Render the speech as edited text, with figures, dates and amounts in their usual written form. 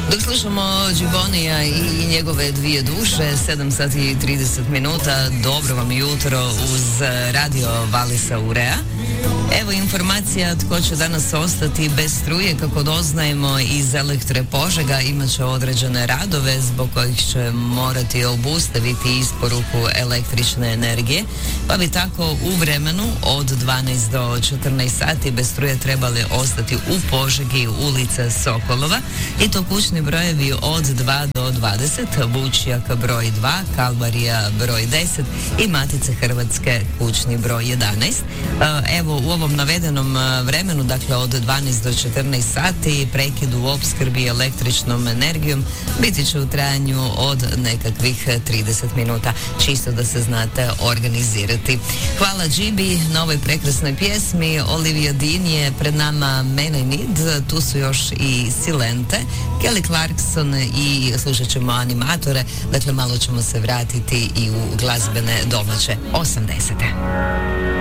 Dok slušamo Džibonija i njegove dvije duše, 7 sati i 30 minuta, dobro vam jutro uz radio Valisa Urea. Evo informacija tko će danas ostati bez struje. Kako doznajemo iz Elektre Požega, imat će određene radove zbog kojih će morati obustaviti isporuku električne energije, pa bi tako u vremenu od 12 do 14 sati bez struje trebali ostati u Požegi ulica Sokolova, i to kućni brojevi od 2 do 20, Bučjak broj 2, Kalvarija broj 10 i Matice Hrvatske kućni broj 11. Evo u ovom navedenom vremenu, dakle od 12 do 14 sati, prekid u opskrbi električnom energijom biti će u trajanju od nekakvih 30 minuta, čisto da se znate organizirati. Hvala Džibi na ovoj prekrasnoj pjesmi. Olivia Dean je pred nama, Man I Need, tu su još i Silente, Kelly Clarkson i slušat ćemo animatore, dakle malo ćemo se vratiti i u glazbene domaće 80.